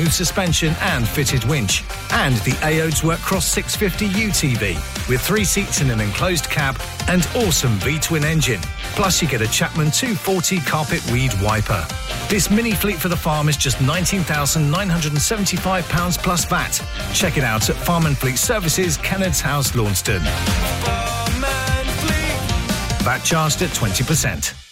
smooth suspension and fitted winch. And the AOD's Workcross 650 UTV with 3 seats in an enclosed cab and awesome V-twin engine. Plus you get a Chapman 240 carpet weed wiper. This mini fleet for the farm is just £19,975 plus VAT. Check it out at Farm and Fleet Services, Kennard's House, Launceston. VAT charged at 20%.